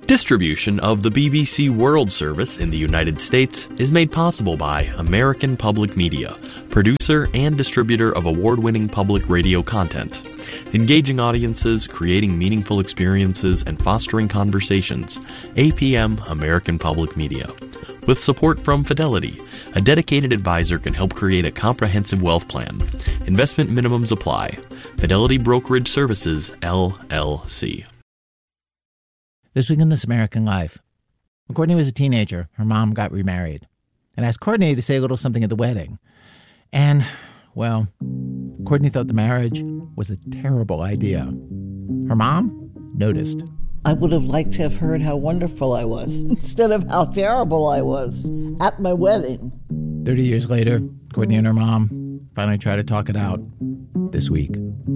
Distribution of the BBC World Service in the United States is made possible by American Public Media, producer and distributor of award-winning public radio content. Engaging audiences, creating meaningful experiences, and fostering conversations. APM American Public Media. With support from Fidelity, a dedicated advisor can help create a comprehensive wealth plan. Investment minimums apply. Fidelity Brokerage Services, LLC. This week in This American Life. When Courtney was a teenager, her mom got remarried and asked Courtney to say a little something at the wedding. And, well, Courtney thought the marriage was a terrible idea. Her mom noticed. I would have liked to have heard how wonderful I was instead of how terrible I was at my wedding. 30 years later, Courtney and her mom finally tried to talk it out this week.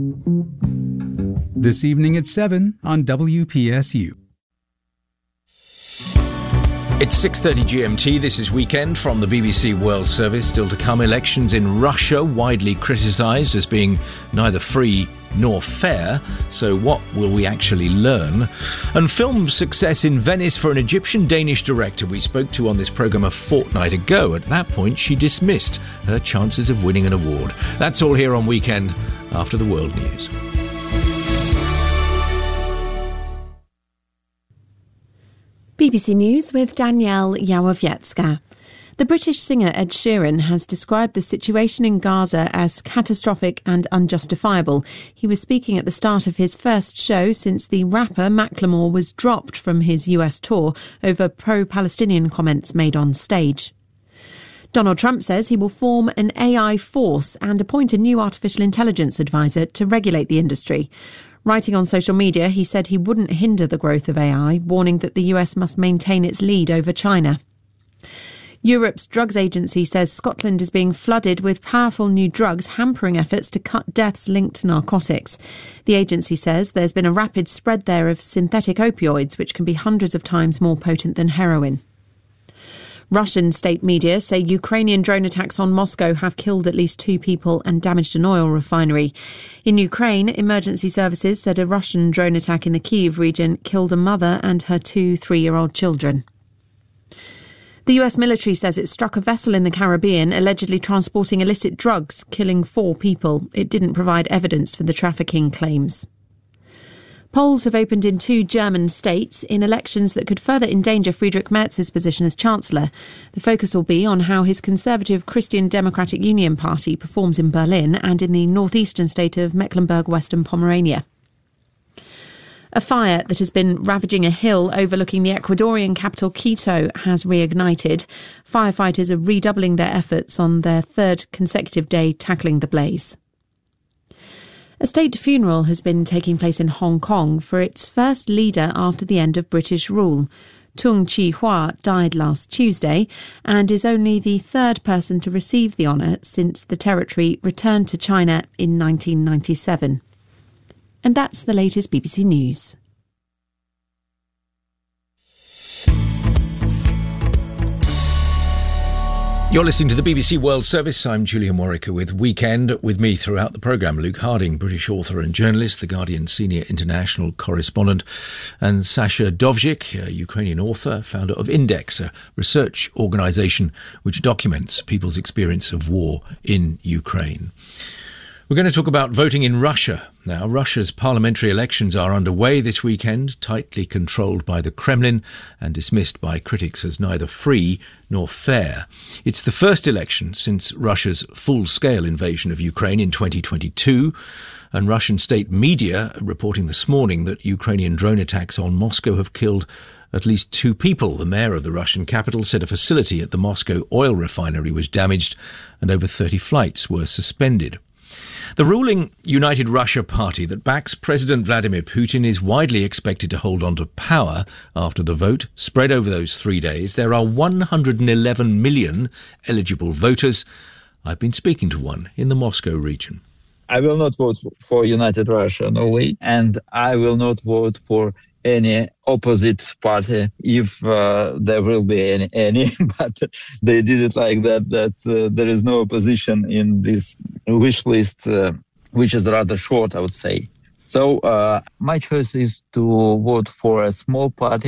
This evening at 7 on WPSU. It's 6:30 GMT. This is Weekend from the BBC World Service. Still to come, elections in Russia, widely criticised as being neither free nor fair. So what will we actually learn? And film success in Venice for an Egyptian-Danish director we spoke to on this programme a fortnight ago. At that point, she dismissed her chances of winning an award. That's all here on Weekend after the world news. BBC News with Danielle Yawowiecka. The British singer Ed Sheeran has described the situation in Gaza as catastrophic and unjustifiable. He was speaking at the start of his first show since the rapper Macklemore was dropped from his US tour over pro-Palestinian comments made on stage. Donald Trump says he will form an AI force and appoint a new artificial intelligence advisor to regulate the industry. Writing on social media, he said he wouldn't hinder the growth of AI, warning that the US must maintain its lead over China. Europe's drugs agency says Scotland is being flooded with powerful new drugs, hampering efforts to cut deaths linked to narcotics. The agency says there's been a rapid spread there of synthetic opioids, which can be hundreds of times more potent than heroin. Russian state media say Ukrainian drone attacks on Moscow have killed at least 2 people and damaged an oil refinery. In Ukraine, emergency services said a Russian drone attack in the Kyiv region killed a mother and her 2 3-year-old children. The US military says it struck a vessel in the Caribbean allegedly transporting illicit drugs, killing 4 people. It didn't provide evidence for the trafficking claims. Polls have opened in 2 German states in elections that could further endanger Friedrich Merz's position as Chancellor. The focus will be on how his conservative Christian Democratic Union Party performs in Berlin and in the northeastern state of Mecklenburg-Western Pomerania. A fire that has been ravaging a hill overlooking the Ecuadorian capital Quito has reignited. Firefighters are redoubling their efforts on their 3rd consecutive day tackling the blaze. A state funeral has been taking place in Hong Kong for its first leader after the end of British rule. Tung Chee-hwa died last Tuesday and is only the 3rd person to receive the honour since the territory returned to China in 1997. And that's the latest BBC News. You're listening to the BBC World Service. I'm Julian Warwick with Weekend. With me throughout the programme, Luke Harding, British author and journalist, The Guardian senior international correspondent, and Sasha Dovzhik, a Ukrainian author, founder of Index, a research organisation which documents people's experience of war in Ukraine. We're going to talk about voting in Russia. Now, Russia's parliamentary elections are underway this weekend, tightly controlled by the Kremlin and dismissed by critics as neither free nor fair. It's the first election since Russia's full-scale invasion of Ukraine in 2022, and Russian state media reporting this morning that Ukrainian drone attacks on Moscow have killed at least 2 people. The mayor of the Russian capital said a facility at the Moscow oil refinery was damaged and over 30 flights were suspended. The ruling United Russia party that backs President Vladimir Putin is widely expected to hold on to power after the vote spread over those 3 days. There are 111 million eligible voters. I've been speaking to one in the Moscow region. I will not vote for United Russia, no way, and I will not vote for any opposite party if there will be any. But they did it like that there is no opposition in this wish list, which is rather short, I would say. So my choice is to vote for a small party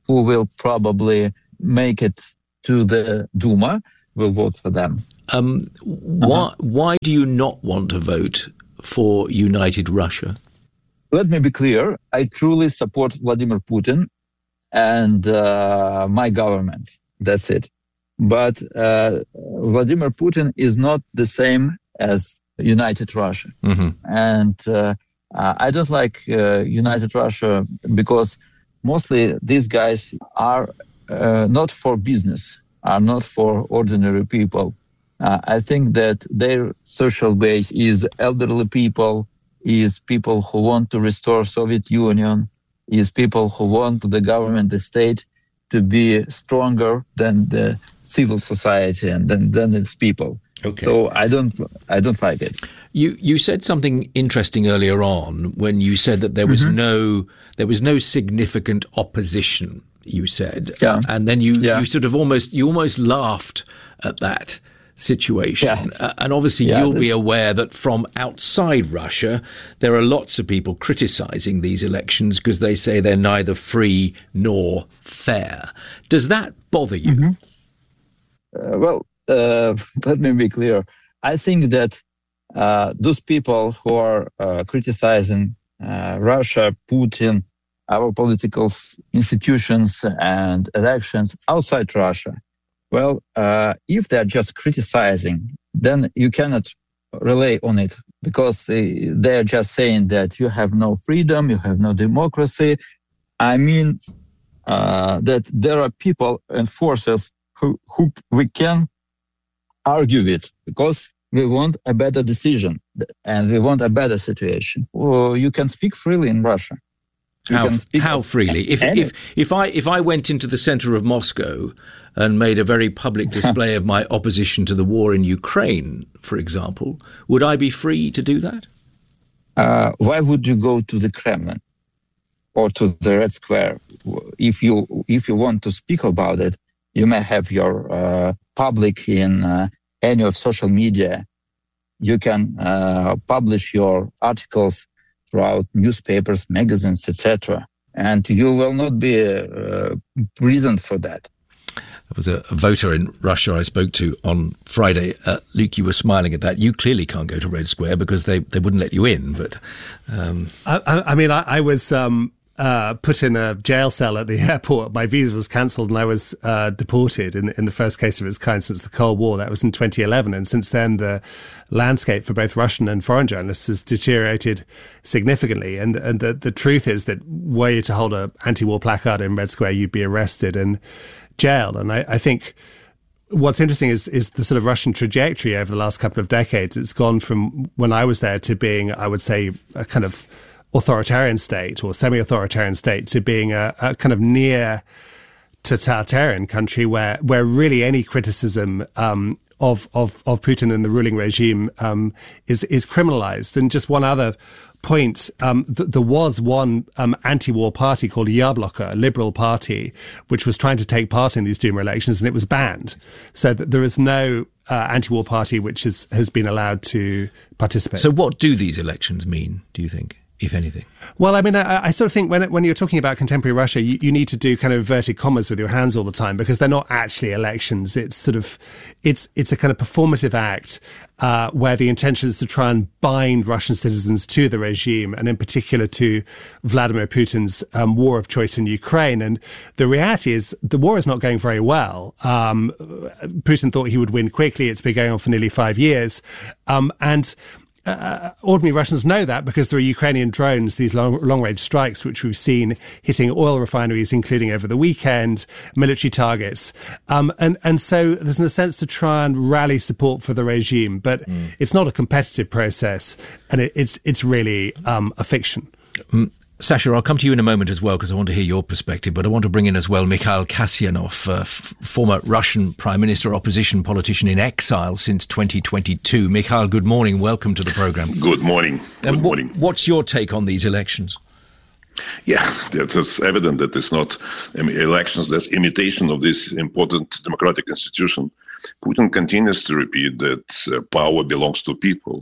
who will probably make it to the Duma will vote for them. Why do you not want to vote for United Russia? Let me be clear. I truly support Vladimir Putin and my government. That's it. But Vladimir Putin is not the same as United Russia. Mm-hmm. And I don't like United Russia because mostly these guys are not for business, are not for ordinary people. I think that their social base is elderly people, is people who want to restore Soviet Union, is people who want the government, the state to be stronger than the civil society and than its people. Okay. So I don't like it. You said something interesting earlier on when you said that there was no significant opposition. You said, and then you sort of almost laughed at that situation. And obviously you'll be aware that from outside Russia, there are lots of people criticizing these elections because they say they're neither free nor fair. Does that bother you? Let me be clear. I think that those people who are criticizing Russia, Putin, our political institutions and elections outside Russia, if they're just criticizing, then you cannot rely on it because they're just saying that you have no freedom, you have no democracy. I mean that there are people and forces who we can argue with because we want a better decision and we want a better situation. You can speak freely in Russia. How freely? If I went into the center of Moscow and made a very public display of my opposition to the war in Ukraine, for example, would I be free to do that? Why would you go to the Kremlin or to the Red Square? If you want to speak about it, you may have your public in any of social media. You can publish your articles throughout newspapers, magazines, etc. And you will not be imprisoned for that. There was a voter in Russia I spoke to on Friday. Luke, you were smiling at that. You clearly can't go to Red Square because they wouldn't let you in. But I was put in a jail cell at the airport. My visa was cancelled and I was deported in the first case of its kind since the Cold War. That was in 2011. And since then, the landscape for both Russian and foreign journalists has deteriorated significantly. And the truth is that were you to hold an anti-war placard in Red Square, you'd be arrested and jailed. And I think what's interesting is the sort of Russian trajectory over the last couple of decades. It's gone from when I was there to being, I would say, a kind of authoritarian state or semi-authoritarian state to being a kind of near totalitarian country where really any criticism of Putin and the ruling regime is criminalized. And just one other point, there was one anti-war party called Yabloko, a liberal party, which was trying to take part in these Duma elections, and it was banned. So that there is no anti-war party which has been allowed to participate. So what do these elections mean, do you think, if anything? Well, I mean, I sort of think when you're talking about contemporary Russia, you need to do kind of inverted commas with your hands all the time because they're not actually elections. It's sort of, it's a kind of performative act where the intention is to try and bind Russian citizens to the regime and in particular to Vladimir Putin's war of choice in Ukraine. And the reality is the war is not going very well. Putin thought he would win quickly. It's been going on for nearly 5 years. Ordinary Russians know that because there are Ukrainian drones, these long-range strikes, which we've seen hitting oil refineries, including over the weekend, military targets. And so there's a sense to try and rally support for the regime, but it's not a competitive process, and it's really a fiction. Sasha, I'll come to you in a moment as well because I want to hear your perspective, but I want to bring in as well Mikhail Kasyanov, former Russian Prime Minister, opposition politician in exile since 2022. Mikhail, good morning. Welcome to the programme. Good morning. Good morning. What's your take on these elections? Yeah, that is evident that it's not elections, that's imitation of this important democratic institution. Putin continues to repeat that power belongs to people.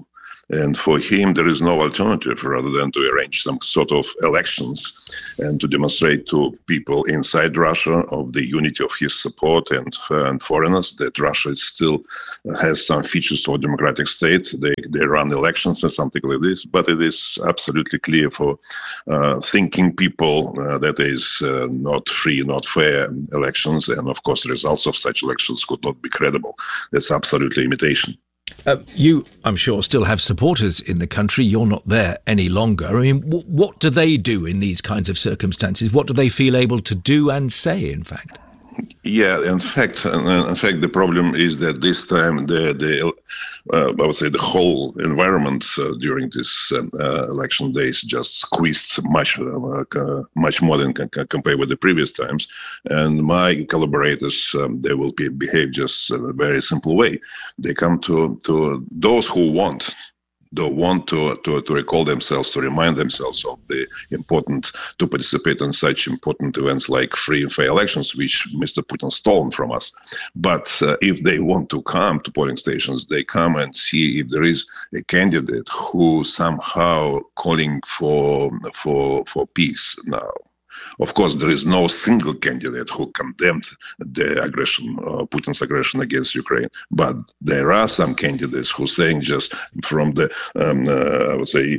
And for him, there is no alternative rather than to arrange some sort of elections and to demonstrate to people inside Russia of the unity of his support and foreigners that Russia still has some features of a democratic state. They run elections and something like this, but it is absolutely clear for thinking people that is not free, not fair elections, and of course, the results of such elections could not be credible. That's absolutely imitation. You, I'm sure, still have supporters in the country. You're not there any longer. I mean, what do they do in these kinds of circumstances? What do they feel able to do and say, in fact? Yeah, in fact, the problem is that this time I would say the whole environment during this election days just squeezed much more than compared with the previous times. And my collaborators, they will behave just a very simple way. They come to those who want to recall themselves, to remind themselves of the important, to participate in such important events like free and fair elections, which Mr. Putin stolen from us. But if they want to come to polling stations, they come and see if there is a candidate who somehow calling for peace now. Of course, there is no single candidate who condemned the aggression, Putin's aggression against Ukraine. But there are some candidates who saying just from the, I would say,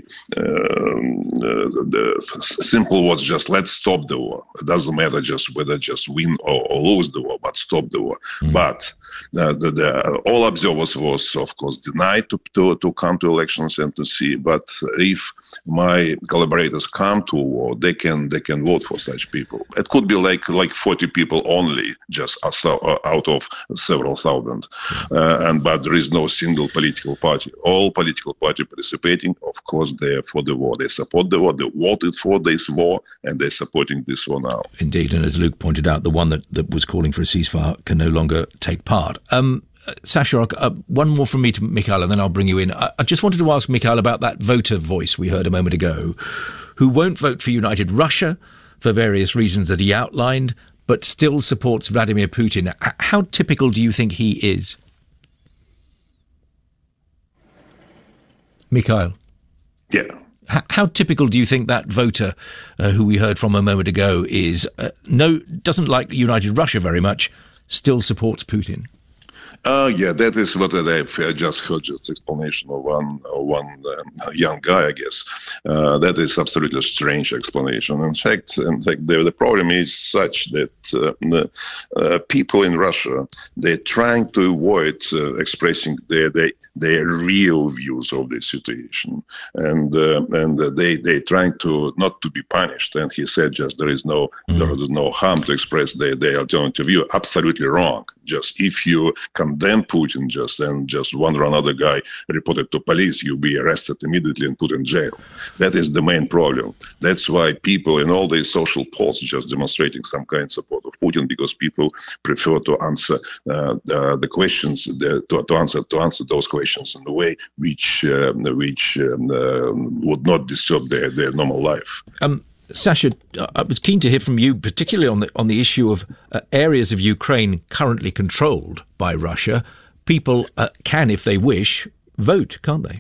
the simple words, just let's stop the war. It doesn't matter just whether just win or lose the war, but stop the war. Mm-hmm. But all observers was, of course, denied to come to elections and to see. But if my collaborators come to war, they can vote for such people. It could be like 40 people only, just out of several thousand. But there is no single political party. All political parties participating, of course, they are for the war. They support the war. They voted for this war, and they're supporting this war now. Indeed, and as Luke pointed out, the one that was calling for a ceasefire can no longer take part. Sasha, one more from me to Mikhail, and then I'll bring you in. I just wanted to ask Mikhail about that voter voice we heard a moment ago, who won't vote for United Russia for various reasons that he outlined, but still supports Vladimir Putin. How typical do you think he is? Mikhail? Yeah. How typical do you think that voter who we heard from a moment ago is? Doesn't like United Russia very much, still supports Putin? Yeah, that is what I just heard, just explanation of one young guy, I guess. That is absolutely a strange explanation. In fact, the problem is such that people in Russia, they're trying to avoid expressing their real views of the situation, and they trying to not to be punished. And he said just there is no harm to express their alternative view. Absolutely wrong. Just if you condemn Putin, just one or another guy reported to police, you'll be arrested immediately and put in jail. That is the main problem. That's why people in all these social polls just demonstrating some kind of support of Putin, because people prefer to answer the questions, to answer those questions in a way which would not disturb their normal life. Sasha, I was keen to hear from you, particularly on the issue of areas of Ukraine currently controlled by Russia. People can, if they wish, vote, can't they?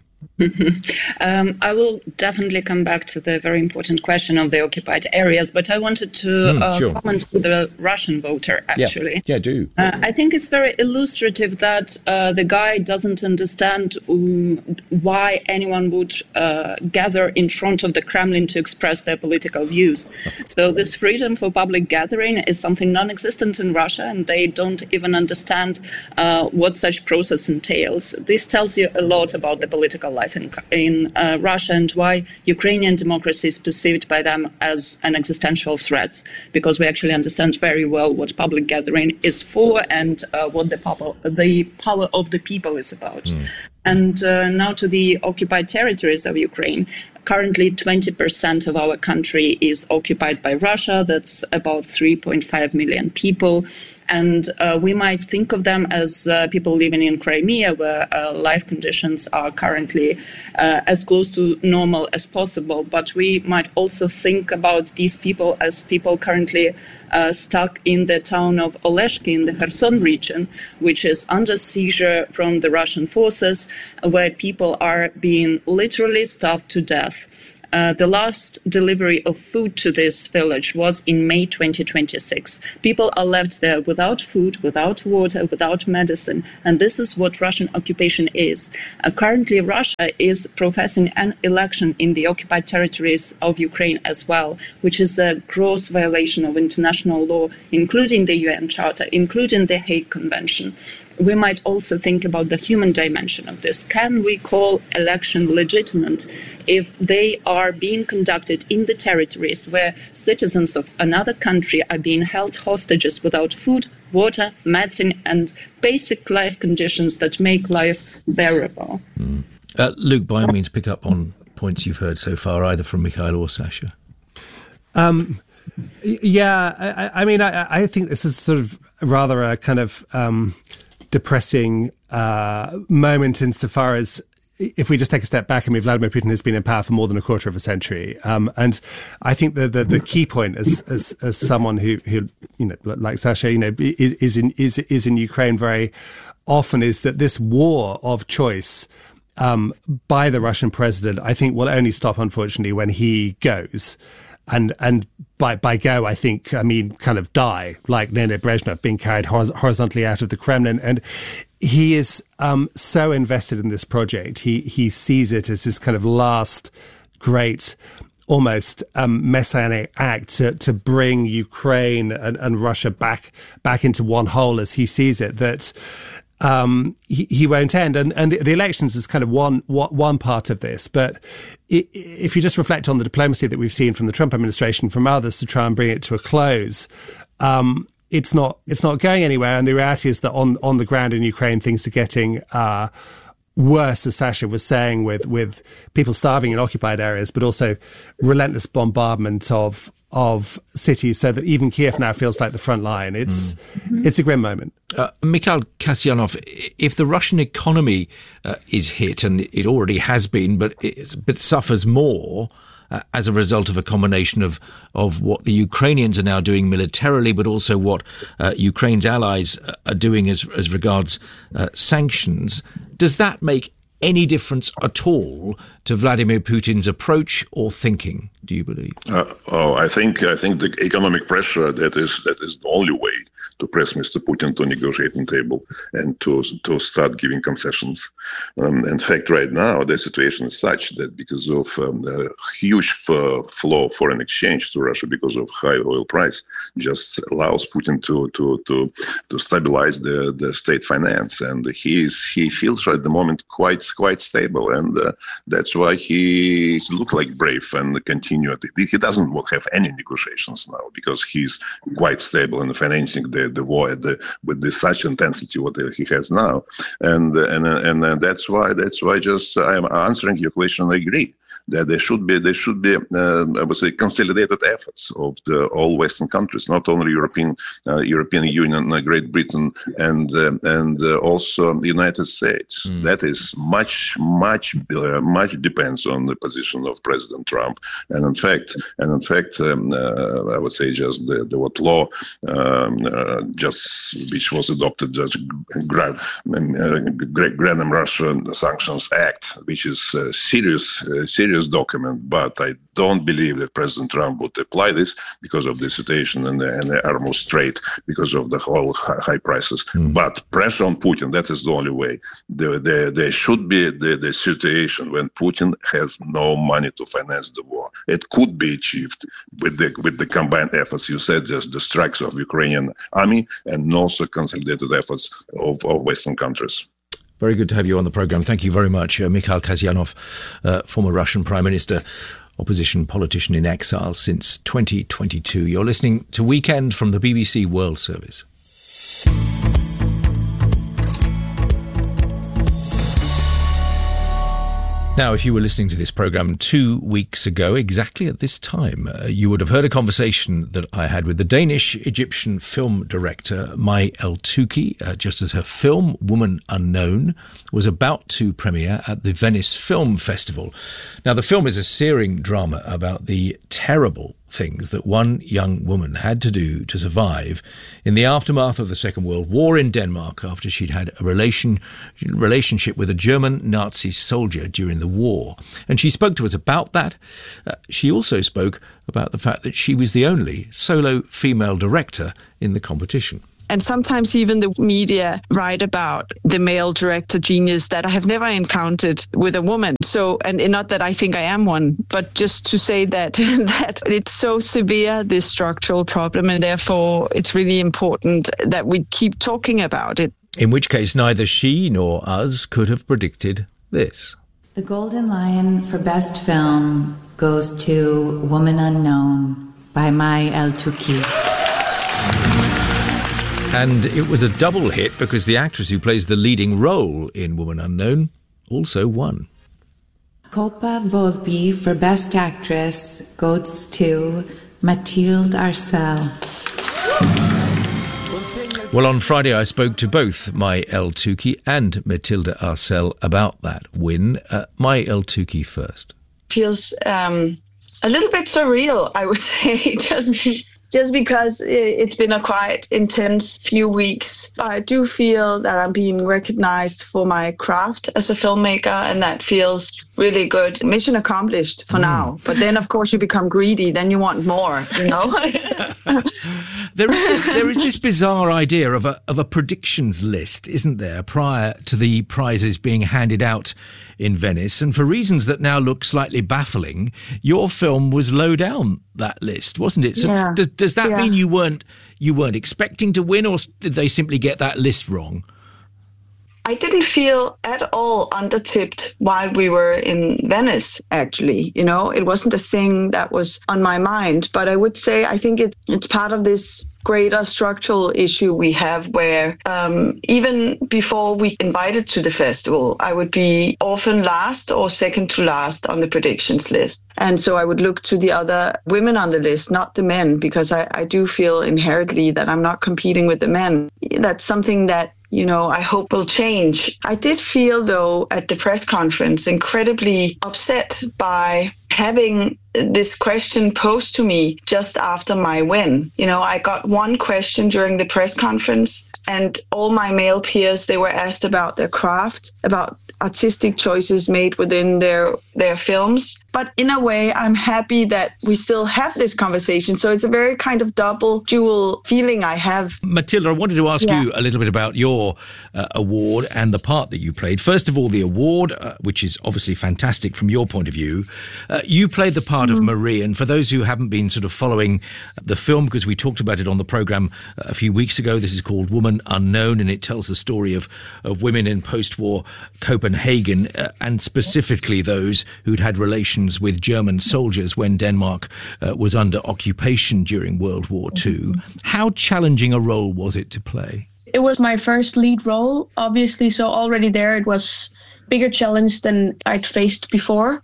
I will definitely come back to the very important question of the occupied areas, but I wanted to comment on the Russian voter, actually. Yeah, do. I think it's very illustrative that the guy doesn't understand why anyone would gather in front of the Kremlin to express their political views. So this freedom for public gathering is something non-existent in Russia, and they don't even understand what such process entails. This tells you a lot about the political life in Russia and why Ukrainian democracy is perceived by them as an existential threat, because we actually understand very well what public gathering is for and what the power of the people is about. And now to the occupied territories of Ukraine. Currently, 20% of our country is occupied by Russia. That's about 3.5 million people. And we might think of them as people living in Crimea, where life conditions are currently as close to normal as possible. But we might also think about these people as people currently stuck in the town of Oleshki in the Kherson region, which is under seizure from the Russian forces, where people are being literally starved to death. The last delivery of food to this village was in May 2026. People are left there without food, without water, without medicine, and this is what Russian occupation is. Currently, Russia is professing an election in the occupied territories of Ukraine as well, which is a gross violation of international law, including the UN Charter, including the Hague Convention. We might also think about the human dimension of this. Can we call election legitimate if they are being conducted in the territories where citizens of another country are being held hostages without food, water, medicine, and basic life conditions that make life bearable? Luke, by all means, pick up on points you've heard so far, either from Mikhail or Sasha. I mean, I think this is sort of rather a kind of depressing moment insofar as if we just take a step back, I mean, Vladimir Putin has been in power for more than a quarter of a century. And I think the key point as someone who, you know, like Sasha, you know, is in Ukraine very often is that this war of choice by the Russian president, I think will only stop, unfortunately, when he goes. And by go, I think, I mean, kind of die, like Leonid Brezhnev being carried horizontally out of the Kremlin. And he is so invested in this project. He sees it as his kind of last great, almost messianic act to bring Ukraine and Russia back into one whole as he sees it, that he won't end. And the elections is kind of one part of this. But if you just reflect on the diplomacy that we've seen from the Trump administration, from others to try and bring it to a close, it's not going anywhere. And the reality is that on the ground in Ukraine, things are getting worse, as Sasha was saying, with people starving in occupied areas, but also relentless bombardment of cities, so that even Kiev now feels like the front line. It's a grim moment. Mikhail Kasyanov, if the Russian economy is hit, and it already has been, but suffers more as a result of a combination of what the Ukrainians are now doing militarily, but also what Ukraine's allies are doing as regards sanctions, does that make any difference at all to Vladimir Putin's approach or thinking, do you believe? I think the economic pressure that is the only way to press Mr. Putin to negotiating table and to start giving concessions. In fact, right now the situation is such that because of the huge flow of foreign exchange to Russia because of high oil price, just allows Putin to stabilize the state finance, and he feels at the moment quite stable, and that's why he look like brave and continue. He doesn't have any negotiations now because he's quite stable in financing the war with such intensity what he has now, and that's why just I am answering your question. I agree that there should be I would say consolidated efforts of all Western countries, not only European Union, Great Britain, and also the United States. That is much depends on the position of President Trump, and in fact, I would say just the what law just which was adopted, just Granum Russian Sanctions Act, which is a serious document, but I don't believe that President Trump would apply this because of the situation in the Hormuz Strait, because of the whole high prices. But pressure on Putin, that is the only way. There should be the situation when Putin has no money to finance the war. It could be achieved with the combined efforts. You said just the strikes of Ukrainian army and also consolidated efforts of Western countries. Very good to have you on the programme. Thank you very much. Mikhail Kasyanov, former Russian Prime Minister, opposition politician in exile since 2022. You're listening to Weekend from the BBC World Service. Now, if you were listening to this programme 2 weeks ago, exactly at this time, you would have heard a conversation that I had with the Danish-Egyptian film director Mai El-Touki, just as her film, Woman Unknown, was about to premiere at the Venice Film Festival. Now, the film is a searing drama about the terrible things that one young woman had to do to survive in the aftermath of the Second World War in Denmark after she'd had a relationship with a German Nazi soldier during the war. And she spoke to us about that. She also spoke about the fact that she was the only solo female director in the competition. And sometimes even the media write about the male director genius that I have never encountered with a woman. So, and not that I think I am one, but just to say that that it's so severe, this structural problem, and therefore it's really important that we keep talking about it. In which case, neither she nor us could have predicted this. The Golden Lion for Best Film goes to Woman Unknown by Mai El-Touki. And it was a double hit because the actress who plays the leading role in Woman Unknown also won. Coppa Volpi for Best Actress goes to Mathilde Arcel. Well, on Friday I spoke to both Mai El-Touki and Mathilde Arcel about that win. Mai El-Touki first. Feels a little bit surreal, I would say, just because it's been a quite intense few weeks. I do feel that I'm being recognized for my craft as a filmmaker, and that feels really good. Mission accomplished for now. But then, of course, you become greedy. Then you want more, you know? There is this bizarre idea of a predictions list, isn't there, prior to the prizes being handed out in Venice, and for reasons that now look slightly baffling, your film was low down that list, wasn't it? So yeah. Does that mean you weren't expecting to win, or did they simply get that list wrong? I didn't feel at all undertipped while we were in Venice, actually. You know, it wasn't a thing that was on my mind. But I would say I think it's part of this greater structural issue we have where even before we invited to the festival, I would be often last or second to last on the predictions list. And so I would look to the other women on the list, not the men, because I do feel inherently that I'm not competing with the men. That's something that, you know, I hope will change. I did feel, though, at the press conference, incredibly upset by having this question posed to me just after my win. You know, I got one question during the press conference, and all my male peers, they were asked about their craft, about artistic choices made within their films. But in a way, I'm happy that we still have this conversation. So it's a very kind of dual feeling I have. Mathilde, I wanted to ask you a little bit about your award and the part that you played. First of all, the award, which is obviously fantastic from your point of view. You played the part of Marie, and for those who haven't been sort of following the film, because we talked about it on the programme a few weeks ago, this is called Woman Unknown, and it tells the story of women in post-war Copenhagen, and specifically those who'd had relations with German soldiers when Denmark was under occupation during World War II. How challenging a role was it to play? It was my first lead role, obviously, so already there it was a bigger challenge than I'd faced before.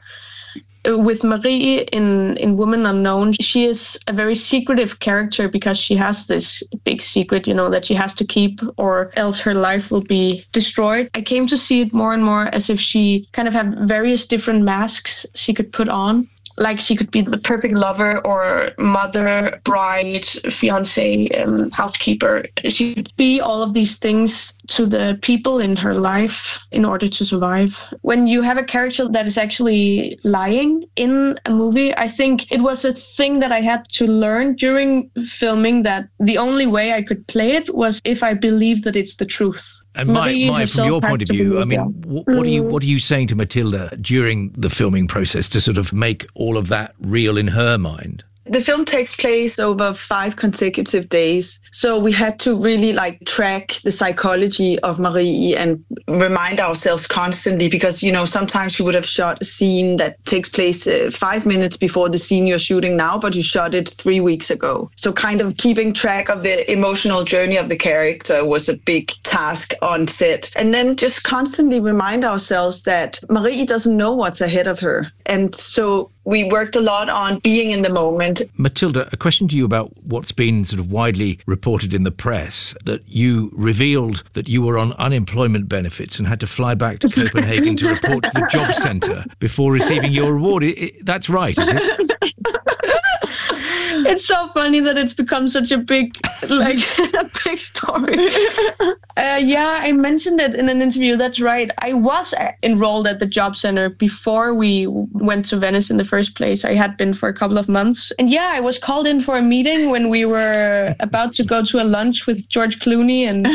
With Marie in Woman Unknown, she is a very secretive character because she has this big secret, you know, that she has to keep or else her life will be destroyed. I came to see it more and more as if she kind of had various different masks she could put on. Like she could be the perfect lover or mother, bride, fiance, housekeeper. She could be all of these things to the people in her life in order to survive. When you have a character that is actually lying in a movie, I think it was a thing that I had to learn during filming, that the only way I could play it was if I believed that it's the truth. And Mai, from your point of view, I mean, what are you saying to Mathilde during the filming process to sort of make all of that real in her mind? The film takes place over 5 consecutive days. So we had to really track the psychology of Marie and remind ourselves constantly because, sometimes you would have shot a scene that takes place 5 minutes before the scene you're shooting now, but you shot it 3 weeks ago. So kind of keeping track of the emotional journey of the character was a big task on set. And then just constantly remind ourselves that Marie doesn't know what's ahead of her. And so we worked a lot on being in the moment. Matilda, a question to you about what's been sort of widely reported in the press, that you revealed that you were on unemployment benefits and had to fly back to Copenhagen to report to the job centre before receiving your award. That's right, is it? It's so funny that it's become such a big, a big story. Yeah, I mentioned it in an interview. That's right. I was enrolled at the job center before we went to Venice in the first place. I had been for a couple of months. And yeah, I was called in for a meeting when we were about to go to a lunch with George Clooney and,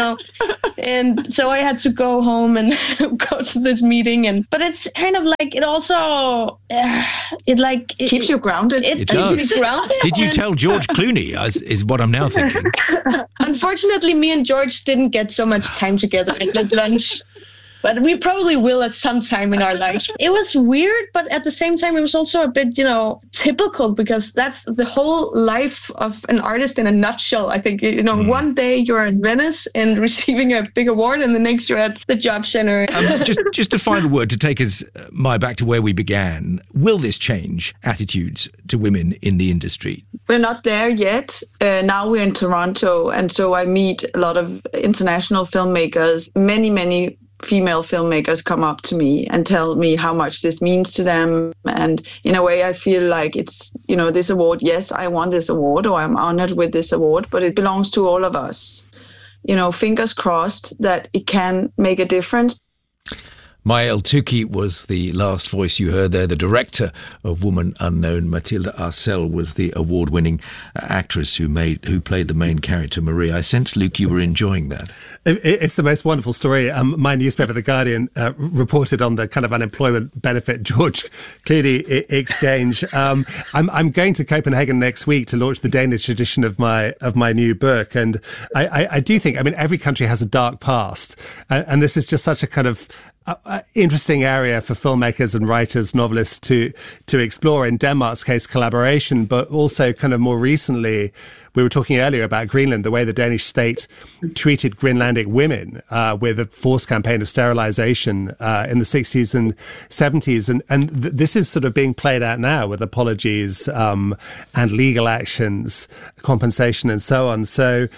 and so I had to go home and go to this meeting. But it's kind of it also, it keeps you grounded. It does. Keeps you grounded. Did you tell George Clooney, is what I'm now thinking? Unfortunately, me and George didn't get so much time together at lunch. But we probably will at some time in our lives. It was weird, but at the same time, it was also a bit, typical because that's the whole life of an artist in a nutshell. I think, one day you're in Venice and receiving a big award and the next you're at the job center. Just a final word to take us, back to where we began. Will this change attitudes to women in the industry? We're not there yet. Now we're in Toronto. And so I meet a lot of international filmmakers, many female filmmakers come up to me and tell me how much this means to them. And in a way, I feel like it's, this award, yes, I won this award or I'm honored with this award, but it belongs to all of us. Fingers crossed that it can make a difference. Maya El-Touki was the last voice you heard there. The director of Woman Unknown, Mathilde Arcel, was the award-winning actress who played the main character, Marie. I sense, Luke, you were enjoying that. It's the most wonderful story. My newspaper, The Guardian, reported on the kind of unemployment benefit George Clooney exchange. I'm going to Copenhagen next week to launch the Danish edition of my new book, and I do think, every country has a dark past, and this is just such a kind of interesting area for filmmakers and writers, novelists to explore. In Denmark's case, collaboration, but also kind of more recently, we were talking earlier about Greenland, the way the Danish state treated Greenlandic women with a forced campaign of sterilization in the 60s and 70s. And this is sort of being played out now with apologies and legal actions, compensation and so on. So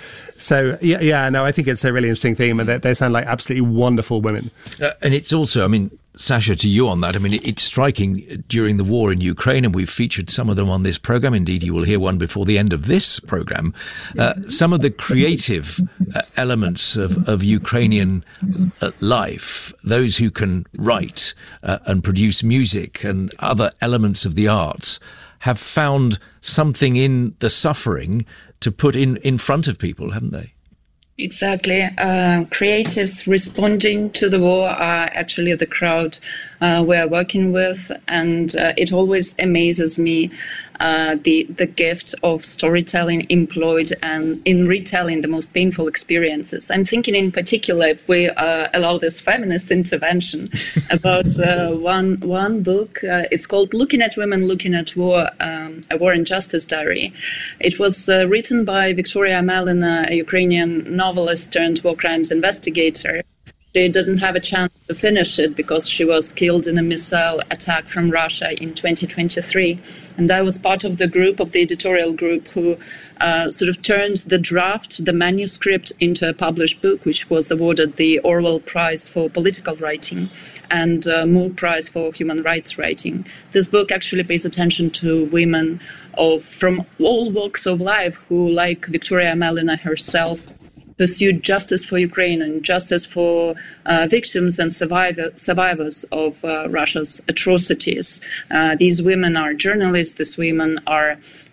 I think it's a really interesting theme, and they sound like absolutely wonderful women. And it's also, Sasha, to you on that, it's striking during the war in Ukraine, and we've featured some of them on this programme. Indeed, you will hear one before the end of this programme. Some of the creative elements of Ukrainian life, those who can write and produce music and other elements of the arts, have found something in the suffering to put in front of people, haven't they? Exactly. Creatives responding to the war are actually the crowd we're working with, and it always amazes me the gift of storytelling employed and in retelling the most painful experiences. I'm thinking in particular, if we allow this feminist intervention, about one book. It's called Looking at Women, Looking at War, a War and Justice Diary. It was written by Victoria Amelina, a Ukrainian novelist turned war crimes investigator. She didn't have a chance to finish it because she was killed in a missile attack from Russia in 2023. And I was part of the editorial group who sort of turned the draft, the manuscript, into a published book, which was awarded the Orwell Prize for Political Writing and Moore Prize for Human Rights Writing. This book actually pays attention to women from all walks of life who, like Victoria Amelina herself, pursued justice for Ukraine and justice for victims and survivors of Russia's atrocities. These women are journalists. These women are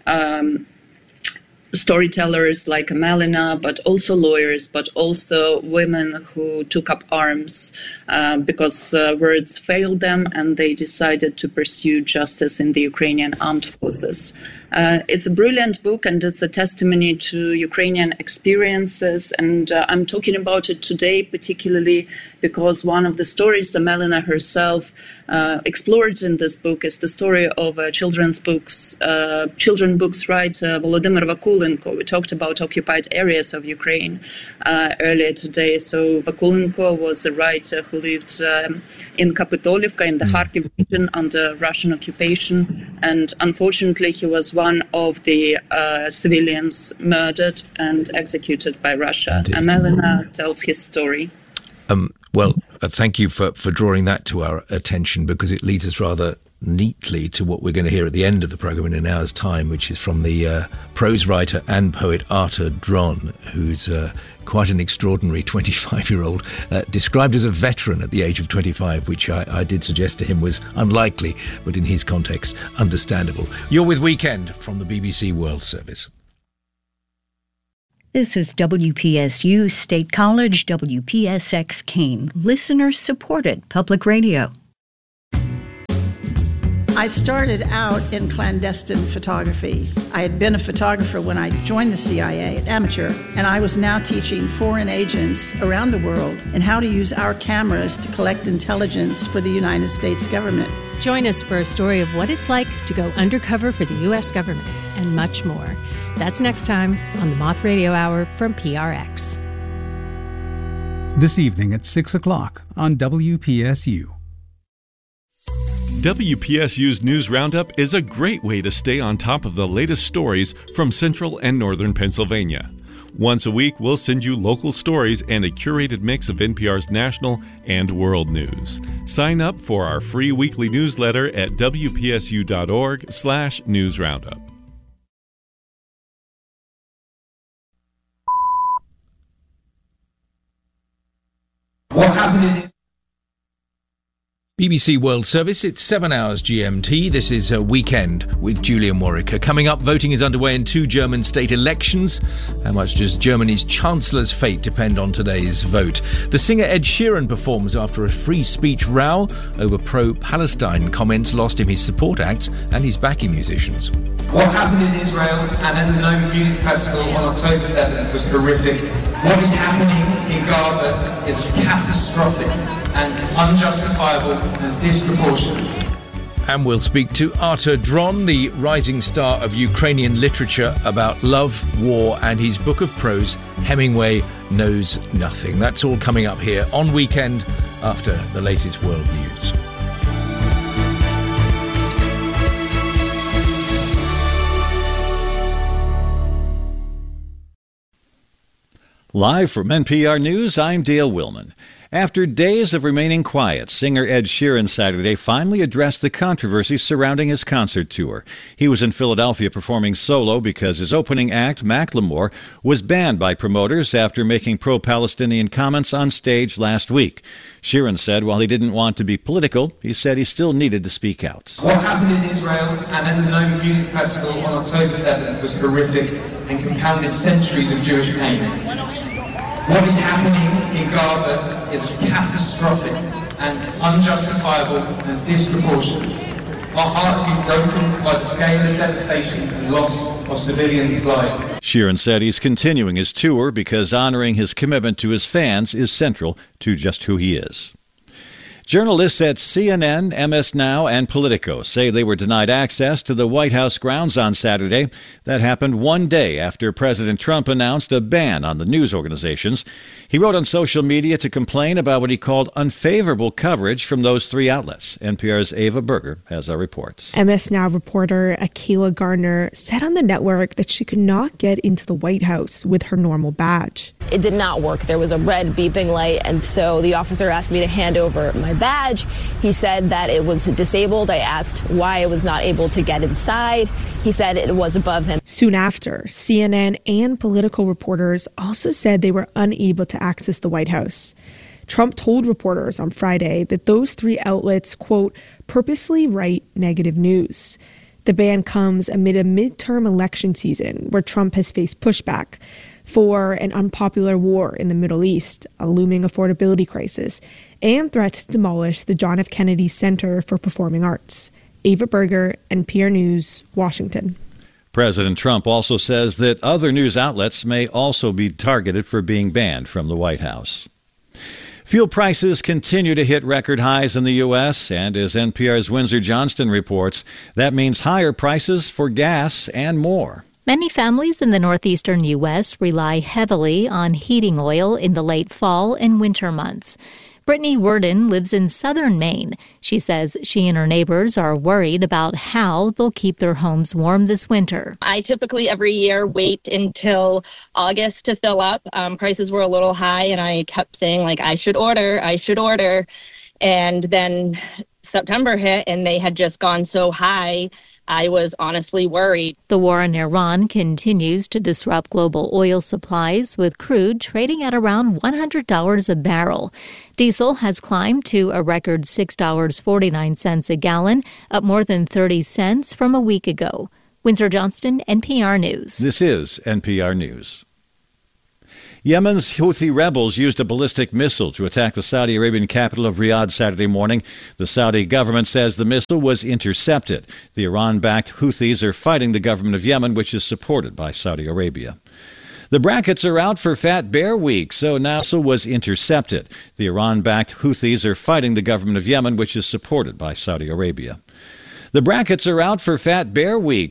storytellers like Amelina, but also lawyers, but also women who took up arms because words failed them and they decided to pursue justice in the Ukrainian armed forces. It's a brilliant book, and it's a testimony to Ukrainian experiences. And I'm talking about it today, particularly because one of the stories that Melina herself explored in this book is the story of children's books writer Volodymyr Vakulenko. We talked about occupied areas of Ukraine earlier today. So Vakulenko was a writer who lived in Kapitolivka in the Kharkiv region under Russian occupation, and unfortunately he was one of the civilians murdered and executed by Russia. And Melina tells his story. Thank you for drawing that to our attention, because it leads us rather neatly to what we're going to hear at the end of the programme in an hour's time, which is from the prose writer and poet Artur Dron, who's quite an extraordinary 25-year-old, described as a veteran at the age of 25, which I did suggest to him was unlikely, but in his context, understandable. You're with Weekend from the BBC World Service. This is WPSU State College, WPSX Keene, listener-supported public radio. I started out in clandestine photography. I had been a photographer when I joined the CIA, an amateur, and I was now teaching foreign agents around the world in how to use our cameras to collect intelligence for the United States government. Join us for a story of what it's like to go undercover for the U.S. government and much more. That's next time on the Moth Radio Hour from PRX. This evening at 6 o'clock on WPSU. WPSU's News Roundup is a great way to stay on top of the latest stories from central and northern Pennsylvania. Once a week, we'll send you local stories and a curated mix of NPR's national and world news. Sign up for our free weekly newsletter at wpsu.org/newsroundup. What happened in BBC World Service, it's 7 hours GMT. This is a Weekend with Julia Morica. Coming up, voting is underway in 2 German state elections. How much does Germany's Chancellor's fate depend on today's vote? The singer Ed Sheeran performs after a free speech row over pro-Palestine comments lost him his support acts and his backing musicians. What happened in Israel and at the Nova Music Festival on October 7th was horrific. What is happening in Gaza is catastrophic and unjustifiable and disproportionate. And we'll speak to Artur Dron, the rising star of Ukrainian literature, about love, war, and his book of prose, Hemingway Knows Nothing. That's all coming up here on Weekend after the latest world news. Live from NPR News, I'm Dale Willman. After days of remaining quiet, singer Ed Sheeran Saturday finally addressed the controversy surrounding his concert tour. He was in Philadelphia performing solo because his opening act, Macklemore, was banned by promoters after making pro-Palestinian comments on stage last week. Sheeran said while he didn't want to be political, he said he still needed to speak out. What happened in Israel and at the Nova Music Festival on October 7th was horrific and compounded centuries of Jewish pain. What is happening in Gaza is catastrophic and unjustifiable and disproportionate. Our heart has been broken by the scale of devastation and loss of civilians' lives. Sheeran said he's continuing his tour because honoring his commitment to his fans is central to just who he is. Journalists at CNN, MS Now, and Politico say they were denied access to the White House grounds on Saturday. That happened one day after President Trump announced a ban on the news organizations. He wrote on social media to complain about what he called unfavorable coverage from those 3 outlets. NPR's Ava Berger has our reports. MS Now reporter Akilah Gardner said on the network that she could not get into the White House with her normal badge. It did not work. There was a red beeping light, and so the officer asked me to hand over my badge. He said that it was disabled. I asked why I was not able to get inside. He said it was above him. Soon after, CNN and Politico reporters also said they were unable to access the White House. Trump told reporters on Friday that those 3 outlets, quote, purposely write negative news. The ban comes amid a midterm election season where Trump has faced pushback for an unpopular war in the Middle East, a looming affordability crisis, and threats to demolish the John F. Kennedy Center for Performing Arts. Ava Berger, NPR News, Washington. President Trump also says that other news outlets may also be targeted for being banned from the White House. Fuel prices continue to hit record highs in the U.S., and as NPR's Windsor Johnston reports, that means higher prices for gas and more. Many families in the northeastern U.S. rely heavily on heating oil in the late fall and winter months. Brittany Worden lives in southern Maine. She says she and her neighbors are worried about how they'll keep their homes warm this winter. I typically every year wait until August to fill up. Prices were a little high, and I kept saying, I should order. And then September hit, and they had just gone so high. I was honestly worried. The war in Iran continues to disrupt global oil supplies, with crude trading at around $100 a barrel. Diesel has climbed to a record $6.49 a gallon, up more than 30 cents from a week ago. Windsor Johnston, NPR News. This is NPR News. Yemen's Houthi rebels used a ballistic missile to attack the Saudi Arabian capital of Riyadh Saturday morning. The Saudi government says the missile was intercepted. The Iran-backed Houthis are fighting the government of Yemen, which is supported by Saudi Arabia. The brackets are out for Fat Bear Week, so now the missile was intercepted. The Iran-backed Houthis are fighting the government of Yemen, which is supported by Saudi Arabia. The brackets are out for Fat Bear Week.